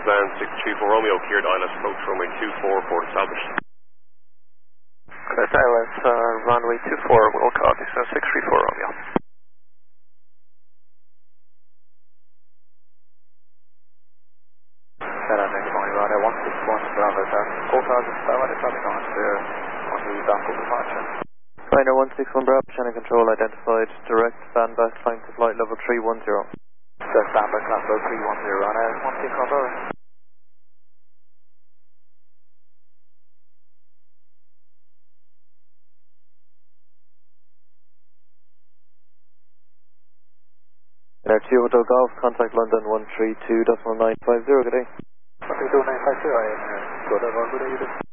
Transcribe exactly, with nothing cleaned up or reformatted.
southbound six three four Romeo, cleared I L S approach runway two four for established. Cleared I L S uh, runway two four, will copy, so six three four Romeo. Hello, next morning, runway one six one Bravo, sir. All cars are started traffic on clear on the Bangkok departure. Liner one six one Bravo, channel control identified, direct standby, climb to flight level three one zero. So standby, climb level three one zero, runway one six one Bravo. Air two Hotel Golf, contact London one three two point nine five zero, good day. one three two point nine five zero, I am good, good day, you do.